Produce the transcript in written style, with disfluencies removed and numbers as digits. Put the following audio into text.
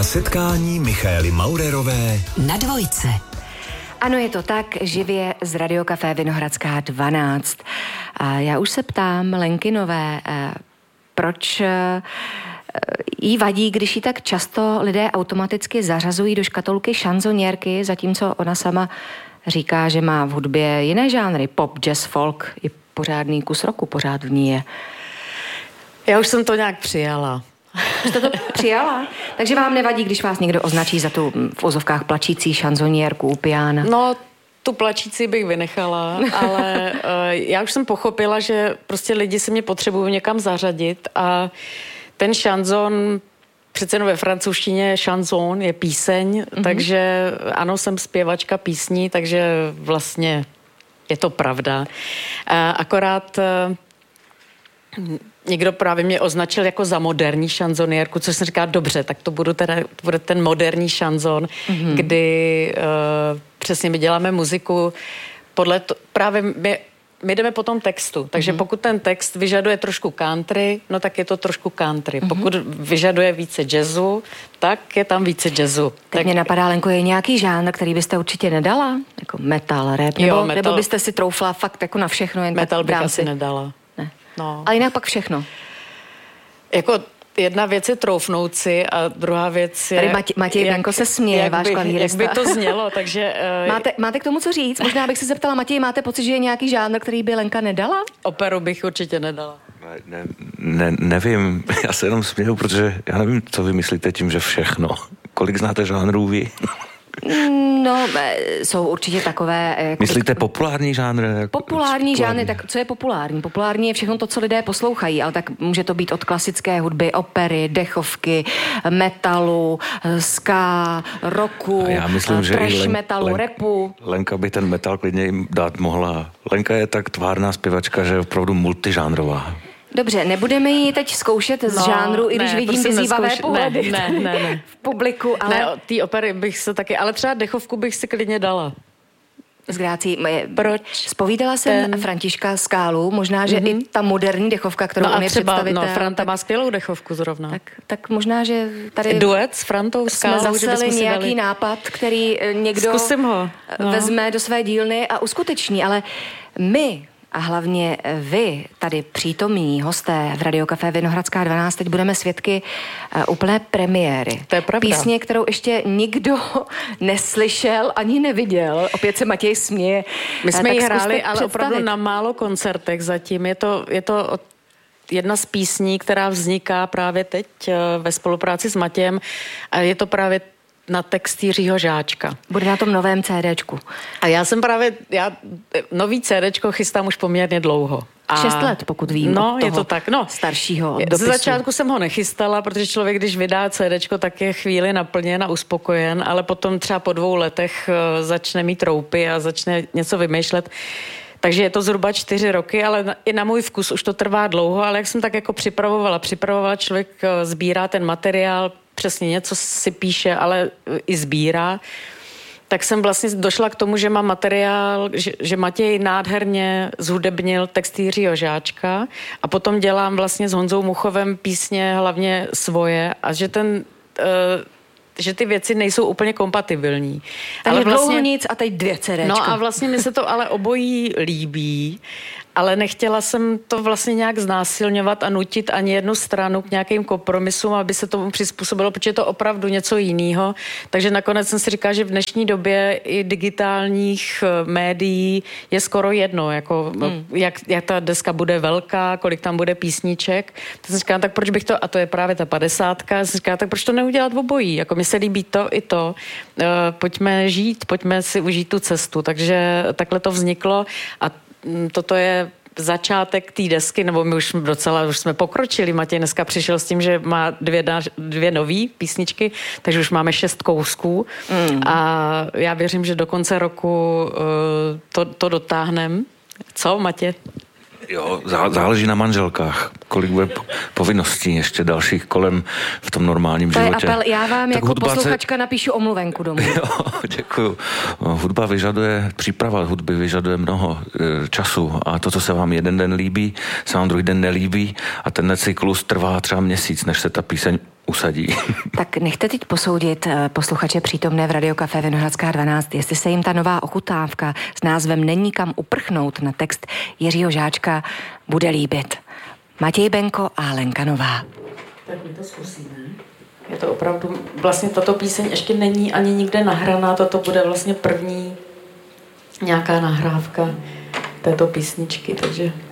Setkání Michaely Maurerové na Dvojce. Ano, je to tak, živě z Radiokafé Vinohradská 12. A já už se ptám Lenky Nové, proč jí vadí, když jí tak často lidé automaticky zařazují do škatulky šanzoniérky, zatímco ona sama říká, že má v hudbě jiné žánry, pop, jazz, folk, i pořádný kus roku pořád v ní je. Já už jsem to nějak přijala. Jste to přijala? Takže vám nevadí, když vás někdo označí za tu v ozovkách plačící šanzoniérku u piana? No, tu plačící bych vynechala, ale já už jsem pochopila, že prostě lidi se mě potřebují někam zařadit a ten šanzon, přece jenom ve francouzštině chanson je píseň, takže ano, jsem zpěvačka písní, takže vlastně je to pravda. Akorát někdo právě mě označil jako za moderní šanzoniérku, což jsem říkala, dobře, tak to bude ten moderní šanzon, kdy přesně my děláme muziku podle právě my jdeme po tom textu, takže pokud ten text vyžaduje trošku country, no tak je to trošku country. Pokud vyžaduje více jazzu, tak je tam více jazzu. Teď mě napadá, Lenko, je nějaký žánr, který byste určitě nedala? Jako metal, rap? Nebo byste si troufla fakt jako na všechno? Jen metal bych asi nedala. Ne. No. Ale jinak pak všechno. Jako jedna věc je troufnout si a druhá věc je... Tady Matěj Benko se směje, váš klavírista. Jak by to znělo, takže... Máte k tomu co říct? Možná bych se zeptala, Matěj, máte pocit, že je nějaký žánr, který by Lenka nedala? Operu bych určitě nedala. Nevím, já se jenom směju, protože já nevím, co vy myslíte tím, že všechno. Kolik znáte žánrů vy? No, jsou určitě takové... Jako myslíte populární žánr? Populární žánry, tak co je populární? Populární je všechno to, co lidé poslouchají, ale tak může to být od klasické hudby, opery, dechovky, metalu, ska, rocku, já myslím, že trash metalu, rapu. Lenka by ten metal klidně jim dát mohla. Lenka je tak tvárná zpěvačka, že je opravdu multižánrová. Dobře, nebudeme ji teď zkoušet z žánru, i když vidím vyzývavé pohledy ne. v publiku, ale... Ne, té opery bych se taky, ale třeba dechovku bych si klidně dala. S grácí. Proč? Zpovídala jsem Františka Skálu, možná, že i ta moderní dechovka, kterou on je představitel. No, Franta má skvělou dechovku zrovna. Tak možná, že tady... Duet s Frantou Skálou, jsme zaseli nějaký nápad, který někdo vezme do své dílny a uskuteční, ale my... A hlavně vy, tady přítomní hosté v Radiokafé Vinohradská 12, teď budeme svědky úplné premiéry. To je pravda. Písně, kterou ještě nikdo neslyšel ani neviděl. Opět se Matěj směje. My jsme ji hráli, ale opravdu na málo koncertech zatím. Je to jedna z písní, která vzniká právě teď ve spolupráci s Matějem. A je to právě na text Jiřího Žáčka. Bude na tom novém CDčku. A já nový CDčko chystám už poměrně dlouho. 6 let, pokud vím. No, je to tak, no. Staršího dopisu. Ze začátku jsem ho nechystala, protože člověk, když vydá CDčko, tak je chvíli naplněn a uspokojen, ale potom třeba po 2 letech začne mít troupy a začne něco vymýšlet. Takže je to zhruba 4 roky, ale i na můj vkus už to trvá dlouho, ale jak jsem tak jako připravovala, člověk sbírá ten materiál, přesně něco si píše, ale i sbírá, tak jsem vlastně došla k tomu, že mám materiál, že Matěj nádherně zhudebnil text Jiřího Žáčka a potom dělám vlastně s Honzou Muchovem písně hlavně svoje a že ty věci nejsou úplně kompatibilní. Takže ale vlastně, dlouho nic a teď 2 CDčka. No a vlastně mi se to ale obojí líbí, ale nechtěla jsem to vlastně nějak znásilňovat a nutit ani jednu stranu k nějakým kompromisům, aby se tomu přizpůsobilo, protože je to opravdu něco jiného. Takže nakonec jsem si říkala, že v dnešní době i digitálních médií je skoro jedno, jako jak ta deska bude velká, kolik tam bude písniček. Tak jsem říkala, tak proč bych to, a to je právě ta 50, jsem říkala, tak proč to neudělat obojí? Jako mi se líbí to i to. Pojďme žít, pojďme si užít tu cestu. Takže takhle to vzniklo a toto je začátek té desky, nebo my už jsme pokročili. Matěj dneska přišel s tím, že má 2 nový písničky, takže už máme 6 kousků a já věřím, že do konce roku to dotáhneme. Co, Matě? Jo, záleží na manželkách, kolik bude povinností ještě dalších kolem v tom normálním životě. To je apel, já vám tak jako posluchačka napíšu omluvenku domů. Jo, děkuju. Hudba vyžaduje, příprava hudby vyžaduje mnoho času a to, co se vám jeden den líbí, se vám druhý den nelíbí a ten cyklus trvá třeba měsíc, než se ta píseň usadí. Tak nechte teď posoudit posluchače přítomné v Radio Café Vinohradská 12, jestli se jim ta nová ochutnávka s názvem Není kam uprchnout na text Jiřího Žáčka bude líbit. Matěj Benko a Lenka Nová. Tak my to zkusíme. Je to opravdu, vlastně tato píseň ještě není ani nikde nahraná, toto bude vlastně první nějaká nahrávka této písničky, takže